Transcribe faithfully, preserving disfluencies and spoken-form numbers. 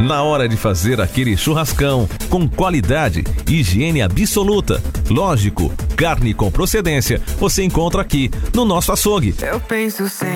Na hora de fazer aquele churrascão, com qualidade e higiene absoluta. Lógico, carne com procedência, você encontra aqui no nosso açougue. Eu penso sempre